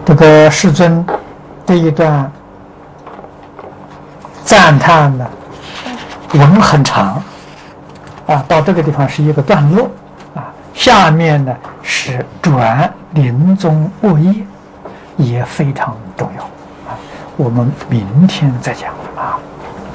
这个世尊这一段赞叹呢，文很长啊，到这个地方是一个段落啊，下面呢是转临终恶业，也非常重要啊，我们明天再讲啊。